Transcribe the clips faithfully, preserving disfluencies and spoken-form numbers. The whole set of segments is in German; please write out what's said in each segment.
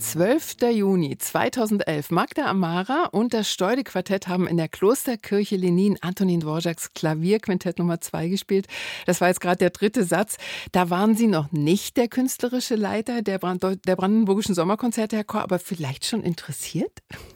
zwölfter Juni zweitausendelf. Magda Amara und das Steude-Quartett haben in der Klosterkirche Lenin Antonín Dvořáks Klavierquintett Nummer zwei gespielt. Das war jetzt gerade der dritte Satz. Da waren Sie noch nicht der künstlerische Leiter der, Brand- der Brandenburgischen Sommerkonzerte, Herr Korr, aber vielleicht schon interessiert?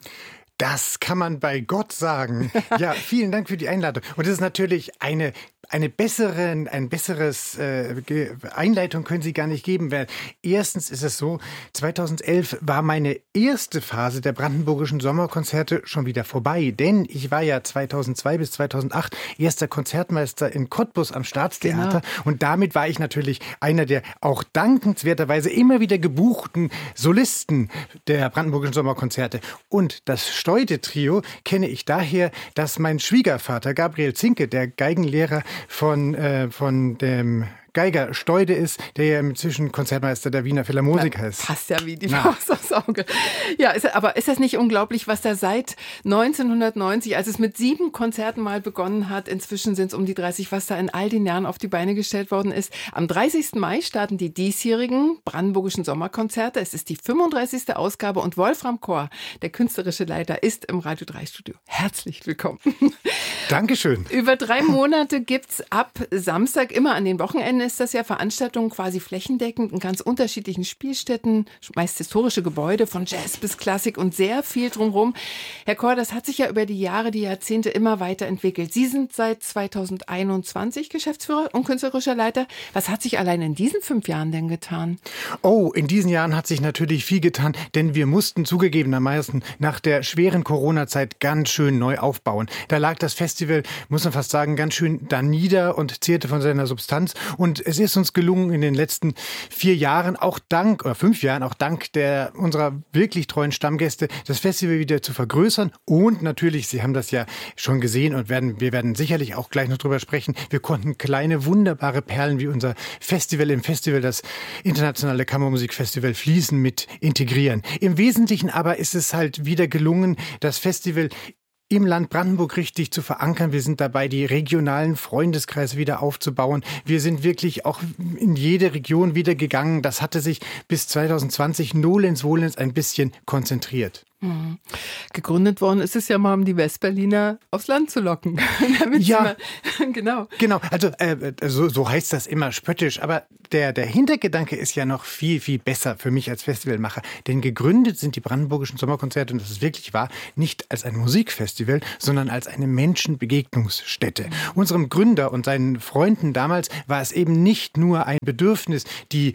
Das kann man bei Gott sagen. Ja, vielen Dank für die Einladung. Und es ist natürlich eine, eine bessere, ein besseres äh, Einleitung können Sie gar nicht geben. Weil erstens ist es so, zweitausendelf war meine erste Phase der Brandenburgischen Sommerkonzerte schon wieder vorbei. Denn ich war ja zweitausendzwei bis zweitausendacht erster Konzertmeister in Cottbus am Staatstheater. Genau. Und damit war ich natürlich einer der auch dankenswerterweise immer wieder gebuchten Solisten der Brandenburgischen Sommerkonzerte. Und das Steude-Trio kenne ich daher, dass mein Schwiegervater Gabriel Zinke, der Geigenlehrer von, äh, von dem Geiger Steude ist, der ja inzwischen Konzertmeister der Wiener Philharmoniker ist. Passt ja wie die Faust aufs Auge. Ja, ist, aber ist das nicht unglaublich, was da seit neunzehnhundertneunzig, als es mit sieben Konzerten mal begonnen hat, inzwischen sind es um die dreißig, was da in all den Jahren auf die Beine gestellt worden ist. Am dreißigsten Mai starten die diesjährigen Brandenburgischen Sommerkonzerte. Es ist die fünfunddreißigste Ausgabe und Wolfram Korr, der künstlerische Leiter, ist im Radio drei Studio. Herzlich willkommen. Dankeschön. Über drei Monate gibt's ab Samstag, immer an den Wochenenden, ist das ja Veranstaltungen quasi flächendeckend in ganz unterschiedlichen Spielstätten, meist historische Gebäude von Jazz bis Klassik und sehr viel drumherum. Herr Korr, das hat sich ja über die Jahre, die Jahrzehnte immer weiterentwickelt. Sie sind seit zweitausendeinundzwanzig Geschäftsführer und künstlerischer Leiter. Was hat sich allein in diesen fünf Jahren denn getan? Oh, in diesen Jahren hat sich natürlich viel getan, denn wir mussten zugegebenermaßen nach der schweren Corona-Zeit ganz schön neu aufbauen. Da lag das Festival, muss man fast sagen, ganz schön da nieder und zehrte von seiner Substanz. Und es ist uns gelungen, in den letzten vier Jahren, auch dank, oder fünf Jahren, auch dank der unserer wirklich treuen Stammgäste, das Festival wieder zu vergrößern. Und natürlich, Sie haben das ja schon gesehen und werden, wir werden sicherlich auch gleich noch drüber sprechen, wir konnten kleine, wunderbare Perlen wie unser Festival im Festival, das Internationale Kammermusikfestival Fließen mit integrieren. Im Wesentlichen aber ist es halt wieder gelungen, das Festival im Land Brandenburg richtig zu verankern. Wir sind dabei, die regionalen Freundeskreise wieder aufzubauen. Wir sind wirklich auch in jede Region wieder gegangen. Das hatte sich bis zweitausendzwanzig nolens volens ein bisschen konzentriert. Mhm. Gegründet worden ist es ja mal, um die Westberliner aufs Land zu locken. Damit ja, mal, genau. Genau, also äh, so, so heißt das immer spöttisch, aber der, der Hintergedanke ist ja noch viel, viel besser für mich als Festivalmacher. Denn gegründet sind die Brandenburgischen Sommerkonzerte, und das ist wirklich wahr, nicht als ein Musikfestival, sondern als eine Menschenbegegnungsstätte. Mhm. Unserem Gründer und seinen Freunden damals war es eben nicht nur ein Bedürfnis, die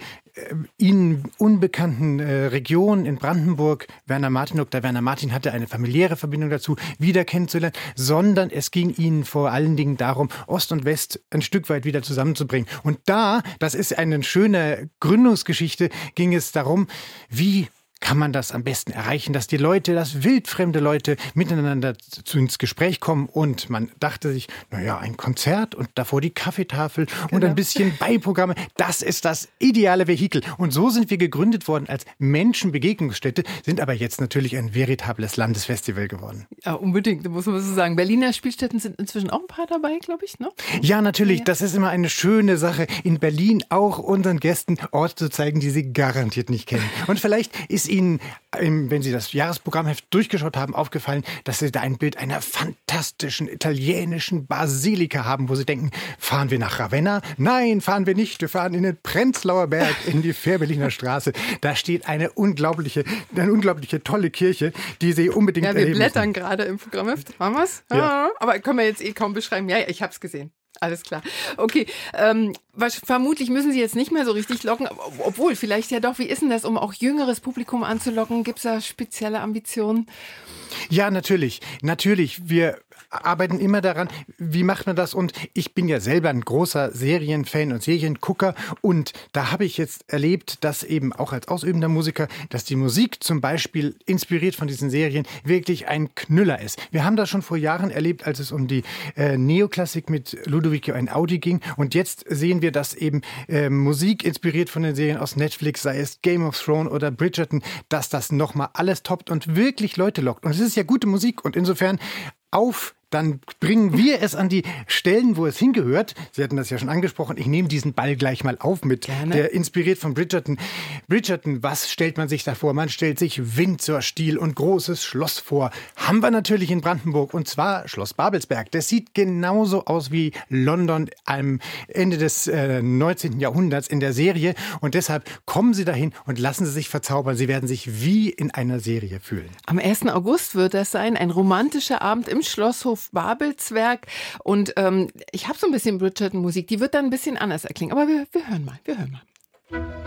ihnen unbekannten äh, Regionen in Brandenburg, Werner Martin, Doktor Werner Martin hatte eine familiäre Verbindung dazu, wieder kennenzulernen, sondern es ging ihnen vor allen Dingen darum, Ost und West ein Stück weit wieder zusammenzubringen. Und da, das ist eine schöne Gründungsgeschichte, ging es darum, wie kann man das am besten erreichen, dass die Leute, dass wildfremde Leute miteinander zu ins Gespräch kommen. Und man dachte sich, naja, ein Konzert und davor die Kaffeetafel genau. und ein bisschen Beiprogramme, das ist das ideale Vehikel. Und so sind wir gegründet worden als Menschenbegegnungsstätte, sind aber jetzt natürlich ein veritables Landesfestival geworden. Ja, unbedingt, muss man so sagen. Berliner Spielstätten sind inzwischen auch ein paar dabei, glaube ich, ne? Ja, natürlich, ja. Das ist immer eine schöne Sache, in Berlin auch unseren Gästen Orte zu zeigen, die sie garantiert nicht kennen. Und vielleicht ist Ihnen, wenn Sie das Jahresprogrammheft durchgeschaut haben, aufgefallen, dass Sie da ein Bild einer fantastischen italienischen Basilika haben, wo Sie denken, fahren wir nach Ravenna? Nein, fahren wir nicht. Wir fahren in den Prenzlauer Berg, in die Fährberliner Straße. Da steht eine unglaubliche, eine unglaubliche tolle Kirche, die Sie unbedingt erleben. Ja, wir blättern müssen. Gerade im Programmheft. Haben wir's? Ja. Aber können wir jetzt eh kaum beschreiben. Ja, ich habe es gesehen. Alles klar. Okay, ähm, was, vermutlich müssen Sie jetzt nicht mehr so richtig locken, obwohl, vielleicht ja doch. Wie ist denn das, um auch jüngeres Publikum anzulocken? Gibt es da spezielle Ambitionen? Ja, natürlich. Natürlich. Wir arbeiten immer daran, wie macht man das? Und ich bin ja selber ein großer Serienfan und Seriengucker. Und da habe ich jetzt erlebt, dass eben auch als ausübender Musiker, dass die Musik zum Beispiel inspiriert von diesen Serien wirklich ein Knüller ist. Wir haben das schon vor Jahren erlebt, als es um die äh, Neoklassik mit Ludovico Einaudi ging. Und jetzt sehen wir, dass eben äh, Musik inspiriert von den Serien aus Netflix, sei es Game of Thrones oder Bridgerton, dass das nochmal alles toppt und wirklich Leute lockt. Und es ist ja gute Musik und insofern auf dann bringen wir es an die Stellen, wo es hingehört. Sie hatten das ja schon angesprochen. Ich nehme diesen Ball gleich mal auf mit, Gerne. Der inspiriert von Bridgerton. Bridgerton, was stellt man sich da vor? Man stellt sich Windsor-Stil und großes Schloss vor. Haben wir natürlich in Brandenburg, und zwar Schloss Babelsberg. Das sieht genauso aus wie London am Ende des äh, neunzehnten. Jahrhunderts in der Serie, und deshalb kommen Sie dahin und lassen Sie sich verzaubern. Sie werden sich wie in einer Serie fühlen. Am ersten August wird das sein, ein romantischer Abend im Schlosshof Babelsberg, und ähm, ich habe so ein bisschen Bridgerton-Musik, die wird dann ein bisschen anders erklingen, aber wir, wir hören mal, wir hören mal.